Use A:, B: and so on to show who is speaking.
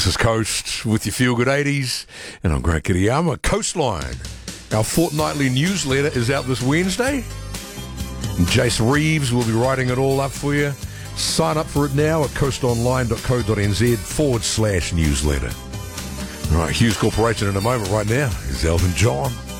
A: This is Coast with your Feel Good 80s, and I'm Grant Kiriyama. Coastline, our fortnightly newsletter, is out this Wednesday. Jace Reeves will be writing it all up for you. Sign up for it now at coastonline.co.nz/newsletter. All right, Hughes Corporation in a moment. Right now is Elton John.